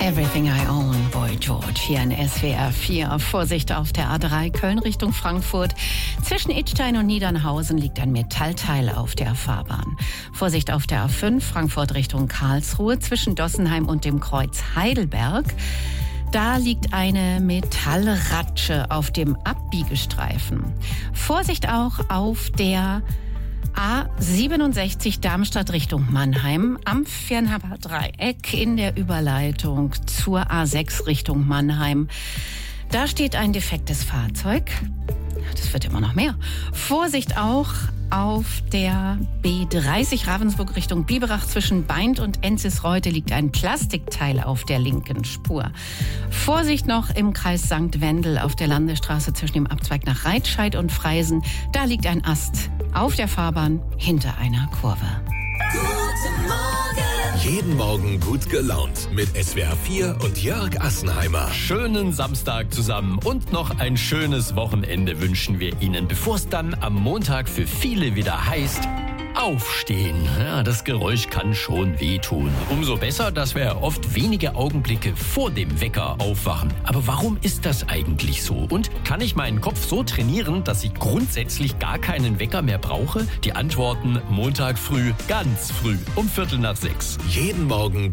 Everything I Own, Boy George, hier in SWR 4. Vorsicht auf der A3 Köln Richtung Frankfurt. Zwischen Idstein und Niedernhausen liegt ein Metallteil auf der Fahrbahn. Vorsicht auf der A5 Frankfurt Richtung Karlsruhe zwischen Dossenheim und dem Kreuz Heidelberg. Da liegt eine Metallratsche auf dem Abbiegestreifen. Vorsicht auch auf der A67 Darmstadt Richtung Mannheim am Viernhaber Dreieck in der Überleitung zur A6 Richtung Mannheim. Da steht ein defektes Fahrzeug. Das wird immer noch mehr. Vorsicht auch auf der B30 Ravensburg Richtung Biberach zwischen Beint und Enzisreuth liegt ein Plastikteil auf der linken Spur. Vorsicht noch im Kreis St. Wendel auf der Landesstraße zwischen dem Abzweig nach Reitscheid und Freisen. Da liegt ein Ast auf der Fahrbahn hinter einer Kurve. Guten Morgen. Jeden Morgen gut gelaunt mit SWR 4 und Jörg Assenheimer. Schönen Samstag zusammen und noch ein schönes Wochenende wünschen wir Ihnen, bevor es dann am Montag für viele wieder heißt: Aufstehen. Ja, das Geräusch kann schon wehtun. Umso besser, dass wir oft wenige Augenblicke vor dem Wecker aufwachen. Aber warum ist das eigentlich so? Und kann ich meinen Kopf so trainieren, dass ich grundsätzlich gar keinen Wecker mehr brauche? Die Antworten Montag früh, ganz früh, um 5:45. Jeden Morgen